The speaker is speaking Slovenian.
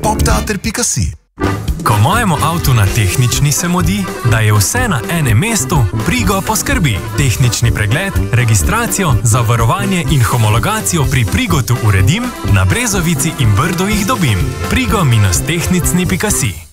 optater.si. Ko mojemu avtu na tehnični se modi, da je vse na enem mestu, Prigo poskrbi. Tehnični pregled, registracijo, zavarovanje in homologacijo pri Prigotu uredim, na Brezovici in Brdu jih dobim. Prigo-tehnicni.si